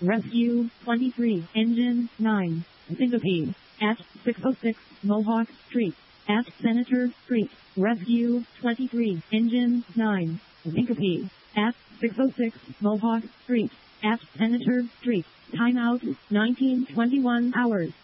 Rescue 23, Engine 9, syncope, at 606 Mohawk Street, at Senator Street. Rescue 23, Engine 9, syncope, at 606 Mohawk Street, at Senator Street. Timeout 1921 hours.